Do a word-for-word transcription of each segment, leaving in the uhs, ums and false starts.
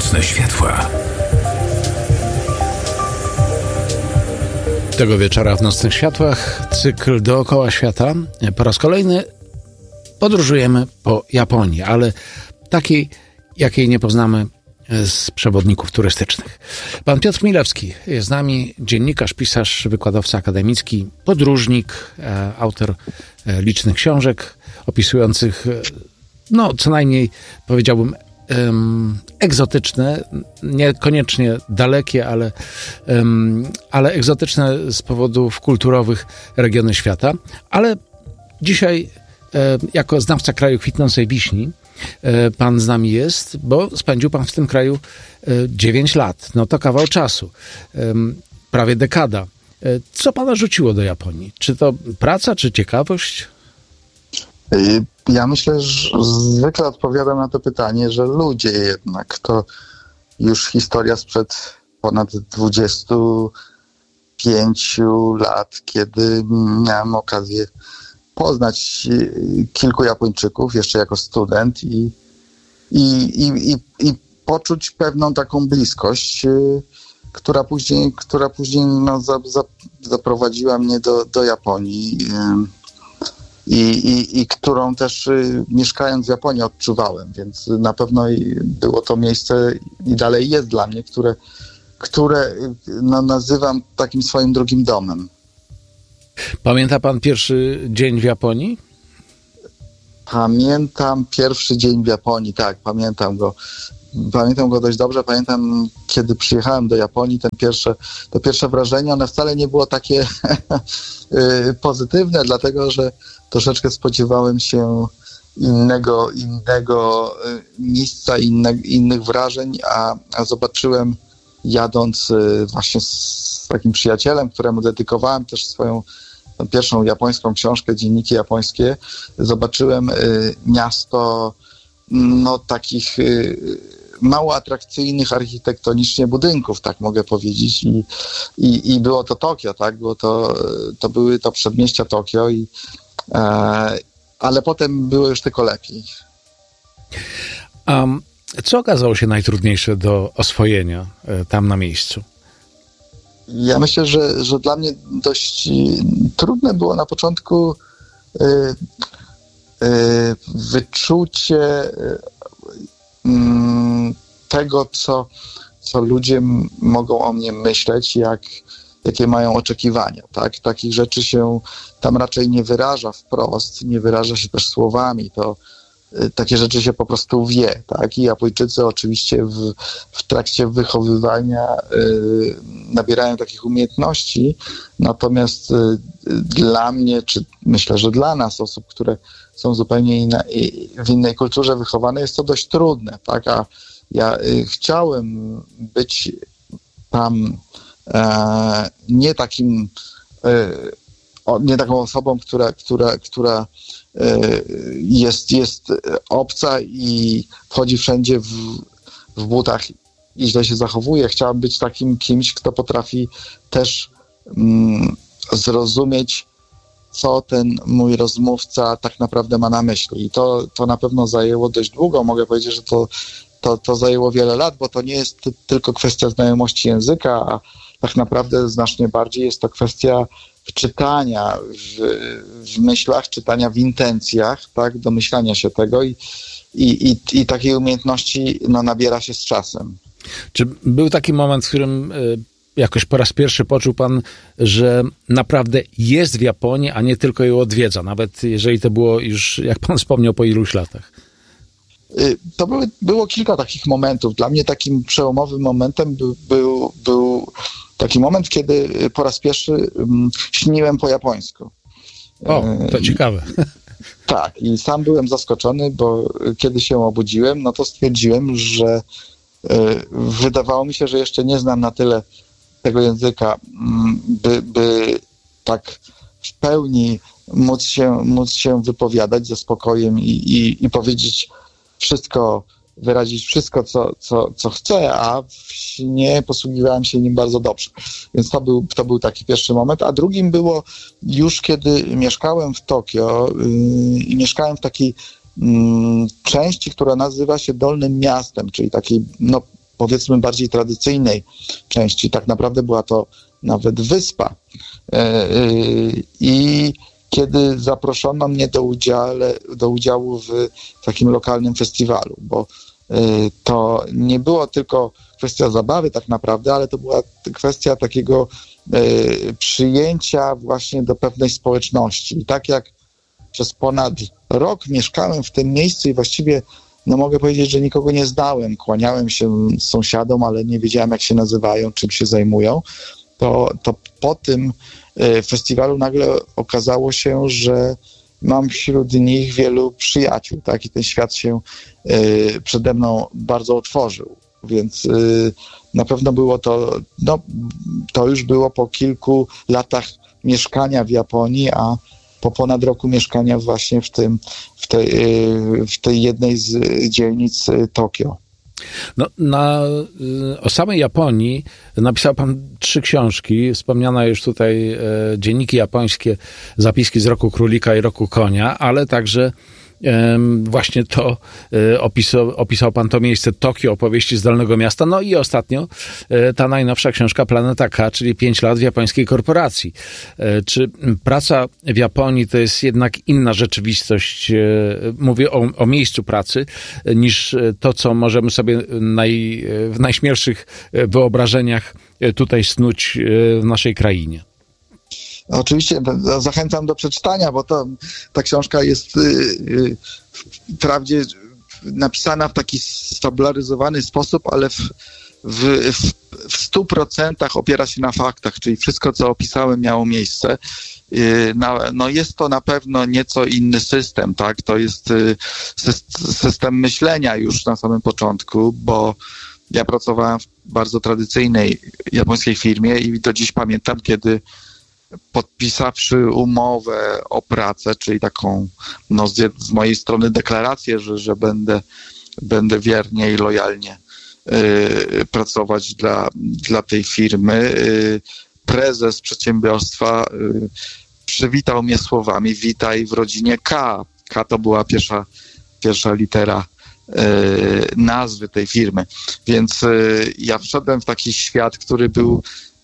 Nocne światła. Tego wieczora w Nocnych Światłach cykl Dookoła Świata. Po raz kolejny podróżujemy po Japonii, ale takiej, jakiej nie poznamy z przewodników turystycznych. Pan Piotr Milewski jest z nami, dziennikarz, pisarz, wykładowca akademicki, podróżnik, autor licznych książek opisujących, no co najmniej powiedziałbym, Um, egzotyczne, niekoniecznie dalekie, ale, um, ale egzotyczne z powodów kulturowych regiony świata. Ale dzisiaj e, jako znawca kraju kwitnącej wiśni e, pan z nami jest, bo spędził pan w tym kraju e, dziewięć lat. No to kawał czasu. E, prawie dekada. E, co pana rzuciło do Japonii? Czy to praca, czy ciekawość? Ja myślę, że zwykle odpowiadam na to pytanie, że ludzie jednak. To już historia sprzed ponad dwudziestu pięciu lat, kiedy miałem okazję poznać kilku Japończyków jeszcze jako student i, i, i, i, i poczuć pewną taką bliskość, która później, która później no, za, za, zaprowadziła mnie do, do Japonii. I, i, i którą też y, mieszkając w Japonii odczuwałem, więc na pewno i było to miejsce i dalej jest dla mnie, które, które no, nazywam takim swoim drugim domem. Pamięta pan pierwszy dzień w Japonii? Pamiętam pierwszy dzień w Japonii, tak, pamiętam go. Pamiętam go dość dobrze, pamiętam kiedy przyjechałem do Japonii, ten pierwsze, to pierwsze wrażenie, one wcale nie było takie pozytywne, dlatego że troszeczkę spodziewałem się innego, innego miejsca, inne, innych wrażeń, a, a zobaczyłem jadąc właśnie z takim przyjacielem, któremu dedykowałem też swoją pierwszą japońską książkę, Dzienniki japońskie, zobaczyłem miasto no takich mało atrakcyjnych architektonicznie budynków, tak mogę powiedzieć. I, i, i było to Tokio, tak? Było to, to były to przedmieścia Tokio, i, e, ale potem było już tylko lepiej. Um, co okazało się najtrudniejsze do oswojenia e, tam na miejscu? Ja myślę, że, że dla mnie dość trudne było na początku y, y, wyczucie y, tego, co, co ludzie m- mogą o mnie myśleć, jak, jakie mają oczekiwania. Tak? Takich rzeczy się tam raczej nie wyraża wprost, nie wyraża się też słowami. To y, takie rzeczy się po prostu wie. Tak? I Japończycy oczywiście w, w trakcie wychowywania y, nabierają takich umiejętności, natomiast y, dla mnie, czy myślę, że dla nas, osób, które są zupełnie inna, w innej kulturze wychowane, jest to dość trudne, tak? A ja y, chciałem być tam e, nie takim, e, o, nie taką osobą, która, która, która e, jest, jest obca i wchodzi wszędzie w, w butach i źle się zachowuje. Chciałem być takim kimś, kto potrafi też mm, zrozumieć, co ten mój rozmówca tak naprawdę ma na myśli. I to, to na pewno zajęło dość długo. Mogę powiedzieć, że to, to, to zajęło wiele lat, bo to nie jest tylko kwestia znajomości języka, a tak naprawdę znacznie bardziej jest to kwestia czytania w, w myślach, czytania w intencjach, tak, domyślania się tego i, i, i, i takiej umiejętności no, nabiera się z czasem. Czy był taki moment, w którym y- jakoś po raz pierwszy poczuł pan, że naprawdę jest w Japonii, a nie tylko ją odwiedza, nawet jeżeli to było już, jak pan wspomniał, po iluś latach? To były, było kilka takich momentów. Dla mnie takim przełomowym momentem był, był, był taki moment, kiedy po raz pierwszy um, śniłem po japońsku. O, to ciekawe. Tak, i sam byłem zaskoczony, bo kiedy się obudziłem, no to stwierdziłem, że y, wydawało mi się, że jeszcze nie znam na tyle tego języka, by, by tak w pełni móc się, móc się wypowiadać ze spokojem i, i, i powiedzieć wszystko, wyrazić wszystko, co, co, co chcę, a w śnie posługiwałem się nim bardzo dobrze. Więc to był, to był taki pierwszy moment. A drugim było już, kiedy mieszkałem w Tokio yy, i mieszkałem w takiej yy, części, która nazywa się Dolnym Miastem, czyli takiej no, powiedzmy bardziej tradycyjnej części. Tak naprawdę była to nawet wyspa. I kiedy zaproszono mnie do, udziale, do udziału w takim lokalnym festiwalu, bo to nie było tylko kwestia zabawy tak naprawdę, ale to była kwestia takiego przyjęcia właśnie do pewnej społeczności. I tak jak przez ponad rok mieszkałem w tym miejscu i właściwie, no mogę powiedzieć, że nikogo nie znałem. Kłaniałem się sąsiadom, ale nie wiedziałem, jak się nazywają, czym się zajmują. To, to po tym festiwalu nagle okazało się, że mam wśród nich wielu przyjaciół, tak? I ten świat się y, przede mną bardzo otworzył. Więc y, na pewno było to, no, to już było po kilku latach mieszkania w Japonii, a po ponad roku mieszkania właśnie w tym, w tej, w tej jednej z dzielnic Tokio. No, na, o samej Japonii napisał pan trzy książki, wspomniane już tutaj e, dzienniki japońskie, zapiski z roku królika i roku konia, ale także e, właśnie to e, opisał, opisał pan to miejsce Tokio, opowieści z Dolnego Miasta, no i ostatnio e, ta najnowsza książka Planeta K, czyli pięć lat w japońskiej korporacji. E, czy praca w Japonii to jest jednak inna rzeczywistość, e, mówię o, o miejscu pracy, e, niż to, co możemy sobie naj, w najśmielszych wyobrażeniach tutaj snuć w naszej krainie? Oczywiście zachęcam do przeczytania, bo to, ta książka jest yy, wprawdzie napisana w taki sfabularyzowany sposób, ale w, w, w stu procentach opiera się na faktach, czyli wszystko, co opisałem, miało miejsce. Yy, no, no jest to na pewno nieco inny system, tak? To jest yy, system myślenia już na samym początku, bo ja pracowałem w bardzo tradycyjnej japońskiej firmie i do dziś pamiętam, kiedy podpisawszy umowę o pracę, czyli taką no, z, z mojej strony deklarację, że, że będę, będę wiernie i lojalnie y, pracować dla, dla tej firmy, y, prezes przedsiębiorstwa y, przywitał mnie słowami: witaj w rodzinie K. K to była pierwsza, pierwsza litera nazwy tej firmy. Więc ja wszedłem w taki świat, który był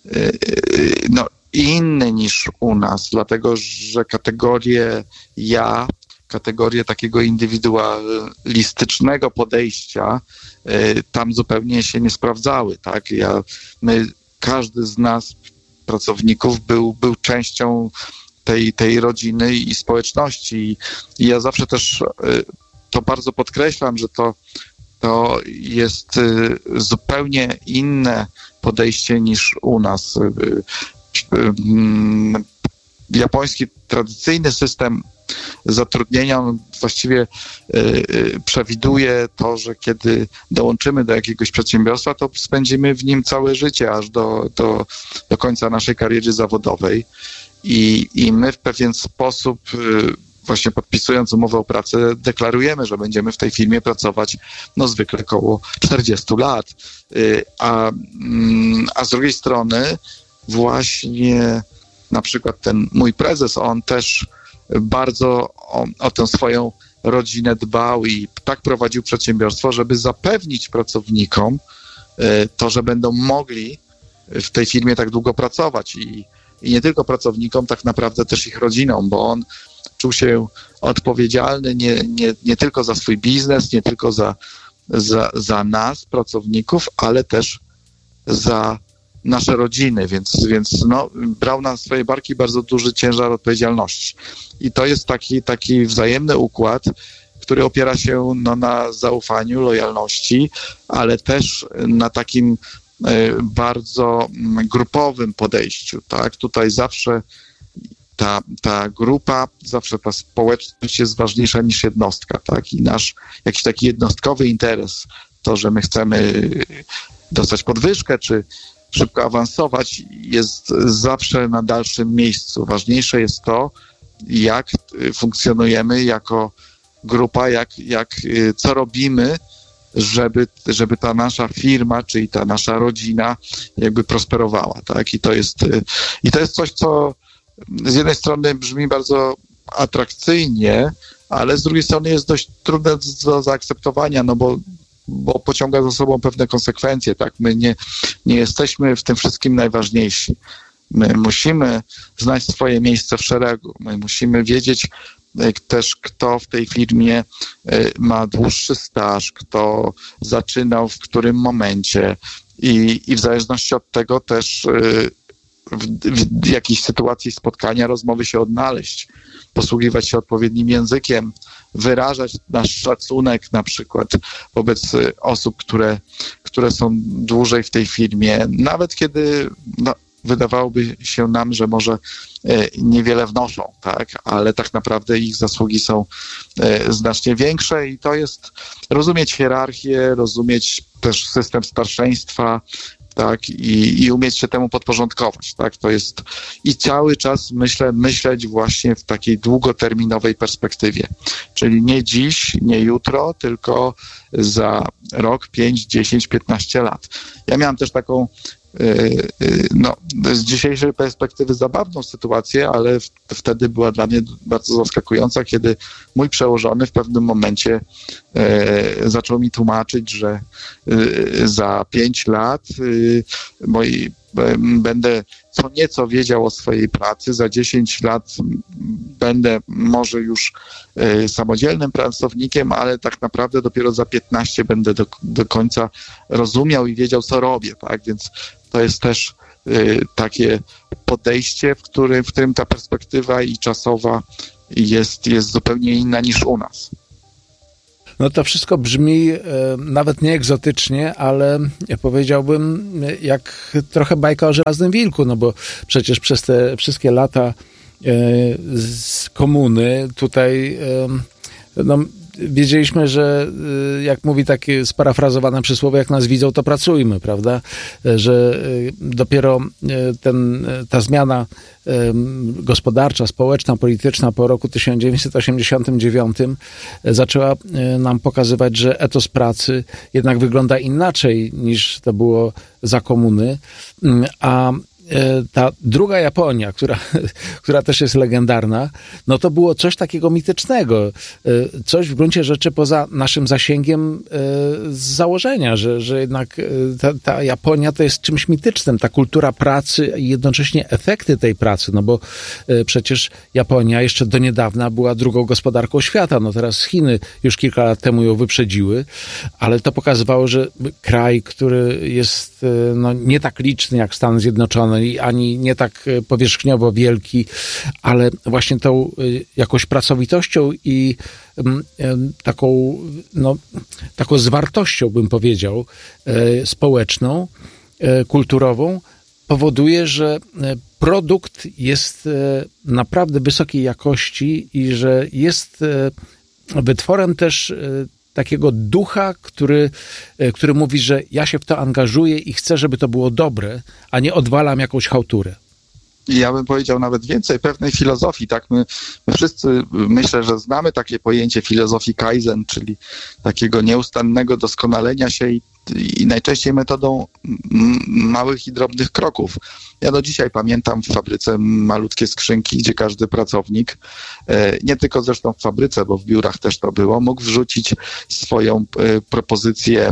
no, inny niż u nas, dlatego że kategorie ja, kategorie takiego indywidualistycznego podejścia tam zupełnie się nie sprawdzały. Tak? Ja, my, każdy z nas, pracowników, był, był częścią tej, tej rodziny i społeczności. I ja zawsze też to bardzo podkreślam, że to, to jest y, zupełnie inne podejście niż u nas. Y, y, y, japoński tradycyjny system zatrudnienia on właściwie y, y, przewiduje to, że kiedy dołączymy do jakiegoś przedsiębiorstwa, to spędzimy w nim całe życie, aż do, do, do końca naszej kariery zawodowej. I, i my w pewien sposób y, właśnie podpisując umowę o pracę, deklarujemy, że będziemy w tej firmie pracować no zwykle około czterdziestu lat. A, a z drugiej strony właśnie na przykład ten mój prezes, on też bardzo o, o tę swoją rodzinę dbał i tak prowadził przedsiębiorstwo, żeby zapewnić pracownikom to, że będą mogli w tej firmie tak długo pracować. I, i nie tylko pracownikom, tak naprawdę też ich rodzinom, bo on czuł się odpowiedzialny nie, nie, nie tylko za swój biznes, nie tylko za, za, za nas, pracowników, ale też za nasze rodziny, więc, więc no, brał na swoje barki bardzo duży ciężar odpowiedzialności. I to jest taki, taki wzajemny układ, który opiera się no, na zaufaniu, lojalności, ale też na takim y, bardzo grupowym podejściu. Tak? Tutaj zawsze Ta, ta grupa, zawsze ta społeczność jest ważniejsza niż jednostka, tak? I nasz jakiś taki jednostkowy interes, to, że my chcemy dostać podwyżkę, czy szybko awansować, jest zawsze na dalszym miejscu. Ważniejsze jest to, jak funkcjonujemy jako grupa, jak, jak, co robimy, żeby, żeby ta nasza firma, czyli ta nasza rodzina jakby prosperowała, tak? I to jest, i to jest coś, co z jednej strony brzmi bardzo atrakcyjnie, ale z drugiej strony jest dość trudne do zaakceptowania, no bo bo pociąga za sobą pewne konsekwencje, tak? My nie, nie jesteśmy w tym wszystkim najważniejsi. My musimy znać swoje miejsce w szeregu. My musimy wiedzieć też, kto w tej firmie ma dłuższy staż, kto zaczynał w którym momencie i, i w zależności od tego też w, w jakiejś sytuacji spotkania, rozmowy się odnaleźć, posługiwać się odpowiednim językiem, wyrażać nasz szacunek na przykład wobec osób, które, które są dłużej w tej firmie, nawet kiedy no, wydawałoby się nam, że może niewiele wnoszą, tak, ale tak naprawdę ich zasługi są znacznie większe i to jest rozumieć hierarchię, rozumieć też system starszeństwa, tak, i, i umieć się temu podporządkować, tak, to jest i cały czas myślę, myśleć właśnie w takiej długoterminowej perspektywie, czyli nie dziś, nie jutro, tylko za rok, pięć, dziesięć, piętnaście lat. Ja miałem też taką no, z dzisiejszej perspektywy zabawną sytuację, ale w, wtedy była dla mnie bardzo zaskakująca, kiedy mój przełożony w pewnym momencie e, zaczął mi tłumaczyć, że e, za pięć lat e, moi, e, będę co nieco wiedział o swojej pracy, za dziesięć lat będę może już e, samodzielnym pracownikiem, ale tak naprawdę dopiero za piętnaście będę do, do końca rozumiał i wiedział, co robię, tak, więc to jest też y, takie podejście, w którym, w którym ta perspektywa i czasowa jest, jest zupełnie inna niż u nas. No to wszystko brzmi e, nawet nie egzotycznie, ale ja powiedziałbym jak trochę bajka o żelaznym wilku, no bo przecież przez te wszystkie lata e, z komuny tutaj e, no, wiedzieliśmy, że jak mówi takie sparafrazowane przysłowie, jak nas widzą, to pracujmy, prawda? Że dopiero ten, ta zmiana gospodarcza, społeczna, polityczna po roku tysiąc dziewięćset osiemdziesiątym dziewiątym zaczęła nam pokazywać, że etos pracy jednak wygląda inaczej niż to było za komuny, a ta druga Japonia, która, która też jest legendarna, no to było coś takiego mitycznego. Coś w gruncie rzeczy poza naszym zasięgiem z założenia, że, że jednak ta, ta Japonia to jest czymś mitycznym. Ta kultura pracy i jednocześnie efekty tej pracy, no bo przecież Japonia jeszcze do niedawna była drugą gospodarką świata. No teraz Chiny już kilka lat temu ją wyprzedziły, ale to pokazywało, że kraj, który jest no, nie tak liczny jak Stany Zjednoczone, ani nie tak powierzchniowo wielki, ale właśnie tą jakąś pracowitością i taką, no, taką zwartością, bym powiedział, społeczną, kulturową, powoduje, że produkt jest naprawdę wysokiej jakości i że jest wytworem też takiego ducha, który, który mówi, że ja się w to angażuję i chcę, żeby to było dobre, a nie odwalam jakąś chałturę. Ja bym powiedział nawet więcej, pewnej filozofii, tak? My, my wszyscy myślę, że znamy takie pojęcie filozofii Kaizen, czyli takiego nieustannego doskonalenia się i, i najczęściej metodą małych i drobnych kroków. Ja do dzisiaj pamiętam w fabryce malutkie skrzynki, gdzie każdy pracownik, nie tylko zresztą w fabryce, bo w biurach też to było, mógł wrzucić swoją propozycję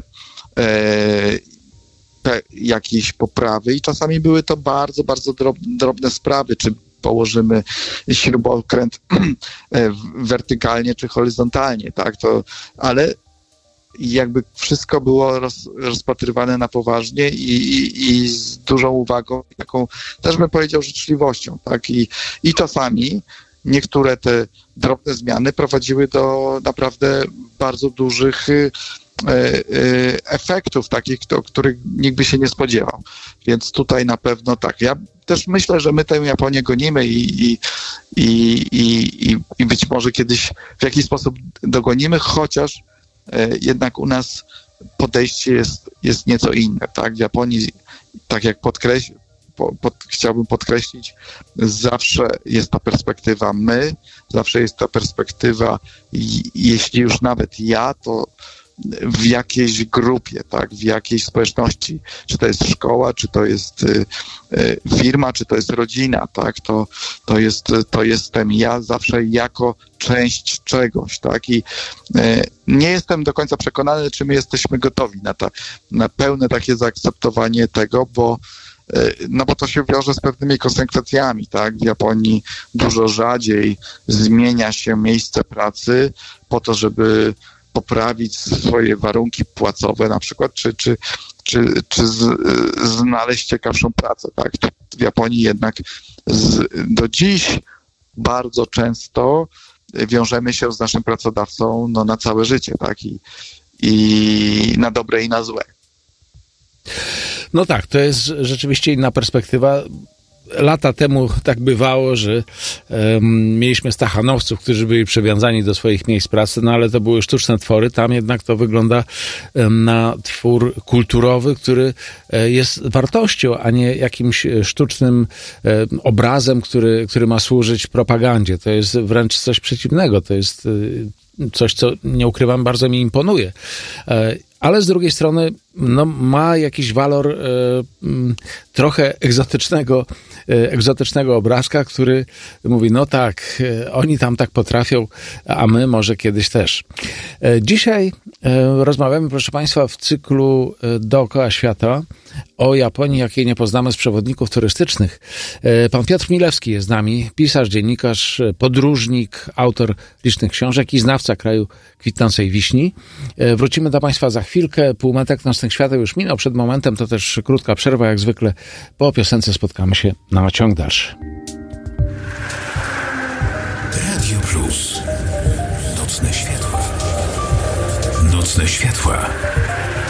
jakieś poprawy i czasami były to bardzo, bardzo drobne sprawy, czy położymy śrubokręt wertykalnie, czy horyzontalnie, tak, to, ale jakby wszystko było roz, rozpatrywane na poważnie i, i, i z dużą uwagą, taką też bym powiedział życzliwością, tak, i, i czasami niektóre te drobne zmiany prowadziły do naprawdę bardzo dużych efektów takich, o których nikt by się nie spodziewał. Więc tutaj na pewno tak. Ja też myślę, że my tę Japonię gonimy i, i, i, i, i być może kiedyś w jakiś sposób dogonimy, chociaż jednak u nas podejście jest, jest nieco inne. Tak? W Japonii, tak jak podkreśl, po, pod, chciałbym podkreślić, zawsze jest ta perspektywa my, zawsze jest ta perspektywa, i, jeśli już nawet ja, to w jakiejś grupie, tak, w jakiejś społeczności, czy to jest szkoła, czy to jest y, y, firma, czy to jest rodzina, tak, to, to, jest, to jestem ja zawsze jako część czegoś, tak, i y, nie jestem do końca przekonany, czy my jesteśmy gotowi na, ta, na pełne takie zaakceptowanie tego, bo no bo to się wiąże z pewnymi konsekwencjami, tak? W Japonii dużo rzadziej zmienia się miejsce pracy po to, żeby poprawić swoje warunki płacowe na przykład, czy, czy, czy, czy z, znaleźć ciekawszą pracę, tak? W Japonii jednak z, do dziś bardzo często wiążemy się z naszym pracodawcą no, na całe życie, tak? I, i na dobre i na złe. No tak, to jest rzeczywiście inna perspektywa. Lata temu tak bywało, że um, mieliśmy stachanowców, którzy byli przywiązani do swoich miejsc pracy, no ale to były sztuczne twory. Tam jednak to wygląda um, na twór kulturowy, który um, jest wartością, a nie jakimś sztucznym um, obrazem, który, który ma służyć propagandzie. To jest wręcz coś przeciwnego. To jest um, coś, co nie ukrywam, bardzo mi imponuje. Um, ale z drugiej strony no, ma jakiś walor e, m, trochę egzotycznego, e, egzotycznego obrazka, który mówi, no tak, e, oni tam tak potrafią, a my może kiedyś też. E, dzisiaj e, rozmawiamy, proszę Państwa, w cyklu e, Dookoła Świata o Japonii, jakiej nie poznamy z przewodników turystycznych. E, pan Piotr Milewski jest z nami, pisarz, dziennikarz, podróżnik, autor licznych książek i znawca kraju kwitnącej wiśni. E, wrócimy do Państwa za chwilkę. Półmetek Nocnych Świateł już minął. Przed momentem to też krótka przerwa, jak zwykle. Po piosence spotkamy się na ciąg dalszy. Radio Plus. Nocne światła. Nocne światła.